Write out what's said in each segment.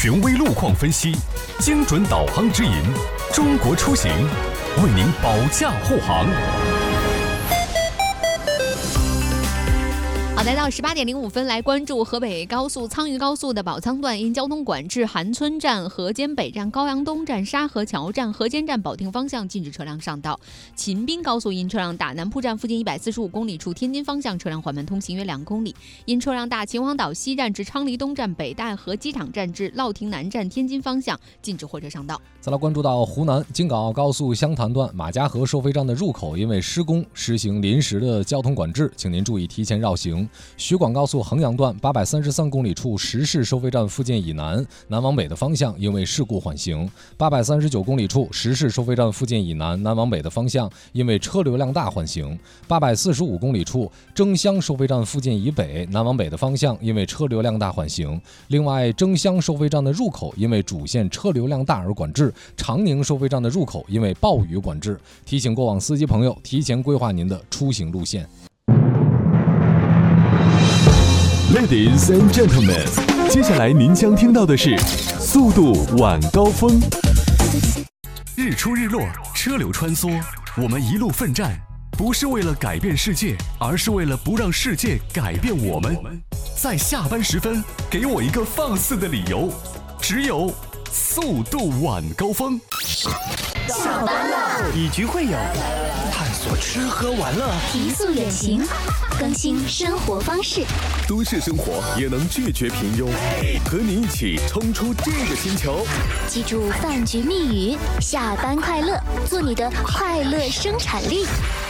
权威路况分析，精准导航指引，中国出行为您保驾护航。 好，来到18点05分，来关注河北高速苍渝高速的保仓段因交通管制，韩村站、河间北站、高阳东站、沙河桥站、河间站保定方向禁止车辆上道。秦滨高速因车辆大，南铺站附近145公里处天津方向车辆缓慢通行约2公里。因车辆大，秦皇岛西站至昌黎东站、北戴河机场站至乐亭南站天津方向禁止货车上道。 再来关注到湖南京港澳高速湘潭段马家河收费站的入口因为施工实行临时的交通管制，请您注意提前绕行。徐广高速衡阳段833公里处石市收费站附近以南南往北的方向因为事故缓行。839公里处石市收费站附近以南南往北的方向因为车流量大缓行。845公里处征乡收费站附近以北南往北的方向因为车流量大缓行。另外，征乡收费站的入口因为主线车流量大而管制，长宁收费站的入口因为暴雨管制。提醒过往司机朋友提前规划您的出行路线。 Ladies and gentlemen， 接下来您将听到的是速度晚高峰。日出日落，车流穿梭，我们一路奋战，不是为了改变世界，而是为了不让世界改变我们。在下班时分，给我一个放肆的理由，只有速度晚高峰。 下班了， 以局会友，探索吃喝玩乐， 提速远行，更新生活方式。 都市生活也能拒绝平庸，和你一起冲出这个星球。 记住饭局密语：下班快乐，做你的快乐生产力。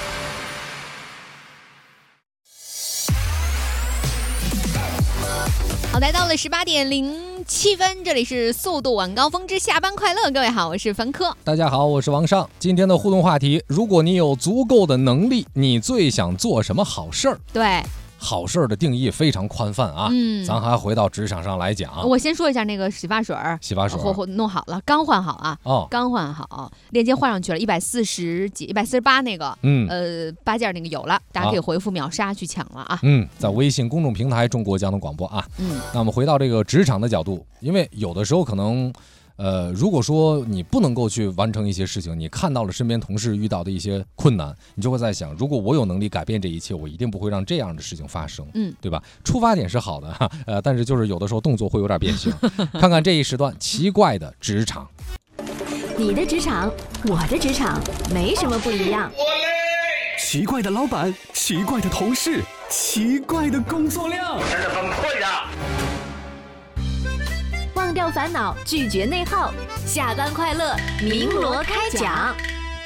好，来到了18点07分，这里是速度晚高峰之下班快乐。各位好，我是凡科。 大家好，我是王尚。今天的互动话题：如果你有足够的能力，你最想做什么好事儿？ 对。 好事儿的定义非常宽泛啊，咱还回到职场上来讲。 我先说一下那个洗发水，弄好了，刚换好啊，刚换好，链接换上去了，140几、148那个，8件那个有了，大家可以回复秒杀去抢了啊。 在微信公众平台中国交通广播啊。那我们回到这个职场的角度，因为有的时候可能。如果说你不能够去完成一些事情，你看到了身边同事遇到的一些困难，你就会在想，如果我有能力改变这一切，我一定不会让这样的事情发生，对吧？出发点是好的，但是就是有的时候动作会有点变形。看看这一时段奇怪的职场。 你的职场，我的职场，没什么不一样。 奇怪的老板，奇怪的同事，奇怪的工作量，真的很困扰。 忘掉烦恼，拒绝内耗，下班快乐，鸣锣开讲。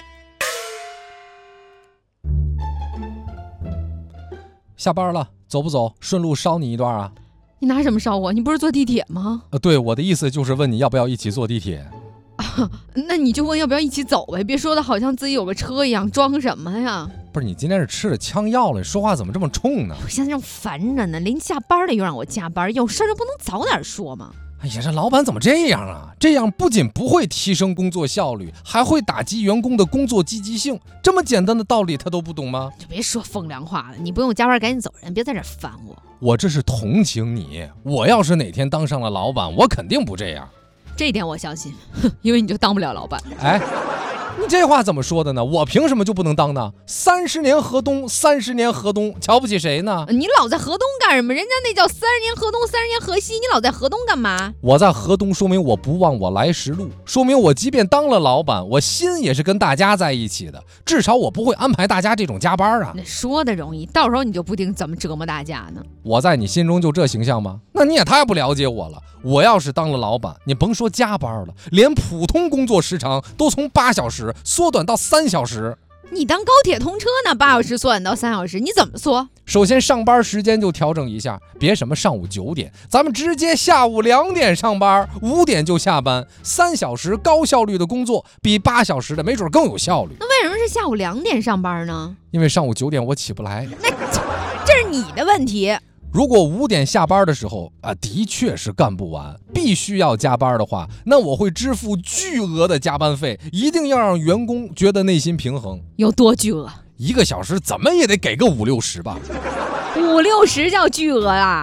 下班了，走不走？顺路捎你一段啊？ 你拿什么捎我？你不是坐地铁吗？ 对，我的意思就是问你要不要一起坐地铁。 那你就问要不要一起走呗，别说的好像自己有个车一样，装什么呀？ 不是，你今天是吃了枪药了，你说话怎么这么冲呢？ 我现在正烦着呢，临下班了又让我加班，有事就不能早点说吗？ 哎呀，这老板怎么这样啊？这样不仅不会提升工作效率，还会打击员工的工作积极性。这么简单的道理他都不懂吗？ 就别说风凉话了，你不用加班赶紧走人，别在这烦我。 我这是同情你，我要是哪天当上了老板，我肯定不这样。 这一点我相信，因为你就当不了老板。 哎，你这话怎么说的呢？我凭什么就不能当呢？30年河东，30年河东，瞧不起谁呢？ 你老在河东干什么？人家那叫30年河东，30年河西，你老在河东干嘛？ 我在河东，说明我不忘我来时路，说明我即便当了老板，我心也是跟大家在一起的，至少我不会安排大家这种加班啊。 那说的容易，到时候你就不定怎么折磨大家呢。 我在你心中就这形象吗？那你也太不了解我了。我要是当了老板，你甭说加班了，连普通工作时长都从8小时缩短到3小时。 你当高铁通车呢，8小时缩短到3小时，你怎么缩？ 首先上班时间就调整一下，别什么上午9点，咱们直接下午2点上班，5点就下班。3小时高效率的工作比8小时的没准更有效率。 那为什么是下午2点上班呢？ 因为上午9点我起不来。 那这是你的问题。 如果5点下班的时候的确是干不完，必须要加班的话，那我会支付巨额的加班费，一定要让员工觉得内心平衡。 有多巨额 ？1个小时怎么也得给个50-60吧。 50-60叫巨额啊？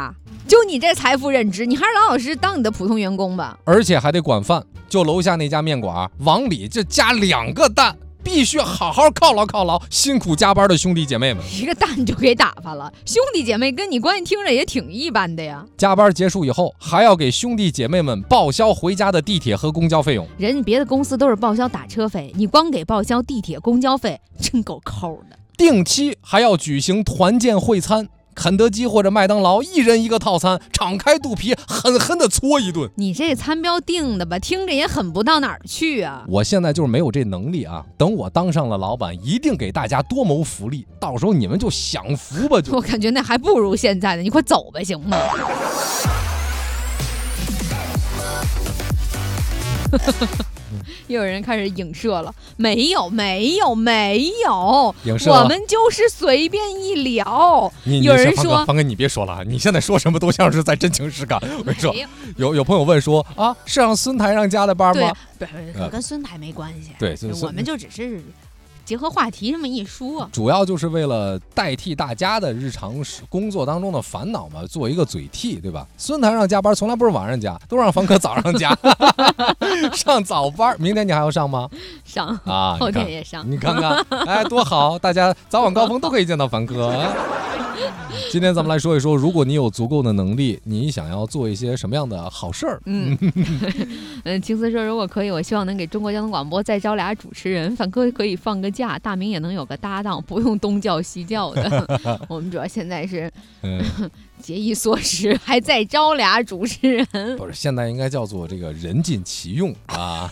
就你这财富认知，你还是老老实实当你的普通员工吧。 而且还得管饭，就楼下那家面馆，往里这加2个蛋，必须好好犒劳辛苦加班的兄弟姐妹们。 一个蛋就给打发了，兄弟姐妹跟你关系听着也挺一般的呀。 加班结束以后，还要给兄弟姐妹们报销回家的地铁和公交费用。 人别的公司都是报销打车费，你光给报销地铁公交费，真够抠的。 定期还要举行团建会餐，肯德基或者麦当劳一人一个套餐，敞开肚皮狠狠地搓一顿。 你这餐标定的吧，听着也狠不到哪儿去啊。 我现在就是没有这能力啊，等我当上了老板，一定给大家多谋福利，到时候你们就享福吧。 我感觉那还不如现在的，你快走吧，行吗？又有人开始影射了，没有， 影射我们就是随便一聊。有人说， 方哥你别说了，你现在说什么都像是在真情实感。我跟你说，有朋友问说啊，是让孙台上加的班吗？ 对，跟孙台没关系。 对， 我们就只是结合话题这么一说， 主要就是为了代替大家的日常工作当中的烦恼嘛，做一个嘴替，对吧？孙台上加班从来不是晚上加，都让房客早上加，上早班。明天你还要上吗？ 上啊， 后天也上。 你看看，哎，多好，大家早晚高峰都可以见到房客。今天咱们来说一说，如果你有足够的能力，你想要做一些什么样的好事儿？ 青丝说，如果可以，我希望能给中国交通广播再招俩主持人，反哥可以放个假，大明也能有个搭档，不用东叫西叫的。我们主要现在是节衣缩食，还再招俩主持人。 不是，现在应该叫做这个人尽其用啊。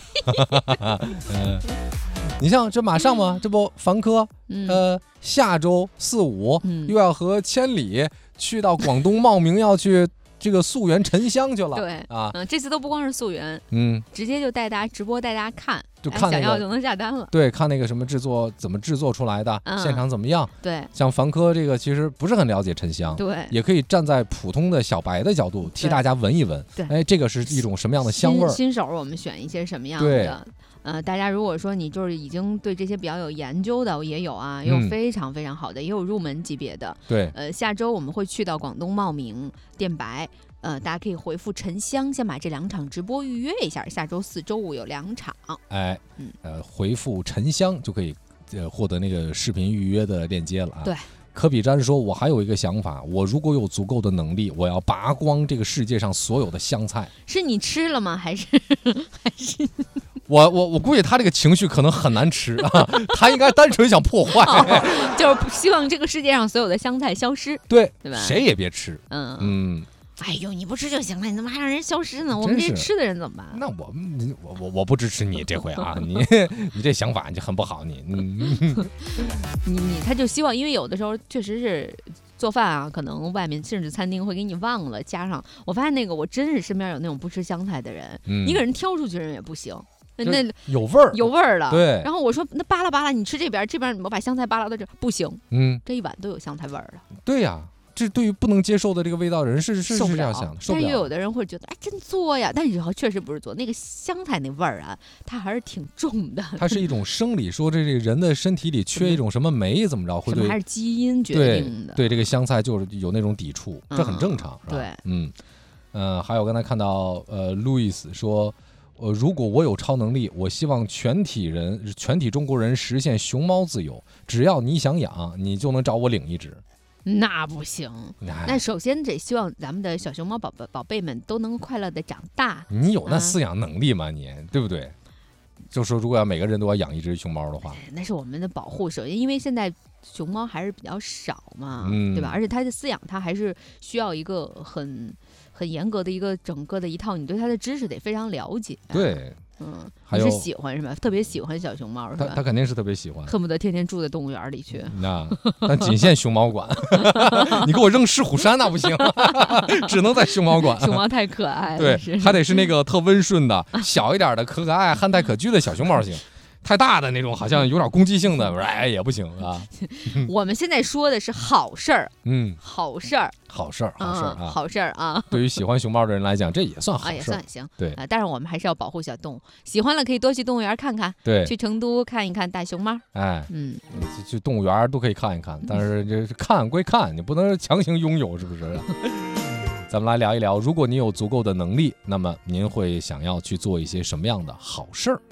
你像这马上嘛，这不房科，下周4、5又要和千里去到广东茂名，要去这个溯源沉香去了。 对啊，这次都不光是溯源，直接就带大家直播，带大家看， 就看想要就能下单了。 对，看那个什么制作怎么制作出来的，现场怎么样。 对， 像房科这个其实不是很了解沉香， 对， 也可以站在普通的小白的角度替大家闻一闻。 对， 哎，这个是一种什么样的香味儿？ 新手我们选一些什么样的？大家如果说你就是已经对这些比较有研究的，也有啊，也有非常非常好的，也有入门级别的。 对， 下周我们会去到广东茂名电白，大家可以回复沉香，先把这2场直播预约一下。下周4、周5有2场。 哎，回复沉香就可以获得那个视频预约的链接了啊。 对。 科比詹说：“我还有一个想法，我如果有足够的能力，我要拔光这个世界上所有的香菜。” 是你吃了吗？还是？ 我估计他这个情绪可能很难吃啊，他应该单纯想破坏， 就是希望这个世界上所有的香菜消失， 对吧？ 谁也别吃。 哎呦，你不吃就行了，你怎么还让人消失呢？我们这些吃的人怎么办？ 那我不支持你这回啊，你这想法就很不好，你他就希望，因为有的时候确实是做饭啊，可能外面甚至餐厅会给你忘了加上。我发现那个我真是身边有那种不吃香菜的人，一个人挑出去人也不行。那有味儿了， 对。 然后我说那扒拉，你吃这边我把香菜扒拉到这不行，这一碗都有香菜味儿了。 对呀。这对于不能接受的这个味道的人是这样想的， 但是有的人会觉得哎真作呀，但是确实不是作，那个香菜那味儿啊，它还是挺重的。 它是一种生理，说这人的身体里缺一种什么酶怎么着，会对还是基因决定的。 对这个香菜就是有那种抵触，这很正常。 对， 还有刚才看到路易斯说。如果我有超能力，我希望全体中国人实现熊猫自由。只要你想养，你就能找我领一只。 那不行，那首先得希望咱们的小熊猫宝贝们都能快乐的长大。 你有那饲养能力吗？你对不对？就说如果要每个人都要养一只熊猫的话， 那是我们的保护。首先，因为现在熊猫还是比较少嘛，对吧？而且它的饲养，它还是需要一个很严格的一个整个的一套，你对它的知识得非常了解。 对。 你是喜欢是吧？特别喜欢小熊猫是吧？ 他肯定是特别喜欢， 恨不得天天住在动物园里去。 但仅限熊猫馆，你给我扔石虎山那不行，只能在熊猫馆。 熊猫太可爱了， 对，还得是那个特温顺的、小一点的、可爱、憨态可掬的小熊猫行。太大的那种好像有点攻击性的，哎也不行啊。 我们现在说的是好事儿，好事儿啊，好事儿啊。 对于喜欢熊猫的人来讲，这也算好事儿， 也算行。 对， 但是我们还是要保护小动物，喜欢了可以多去动物园看看， 对， 去成都看一看大熊猫。 去动物园都可以看一看，但是这看归看，你不能强行拥有，是不是？ 咱们来聊一聊，如果你有足够的能力，那么您会想要去做一些什么样的好事儿？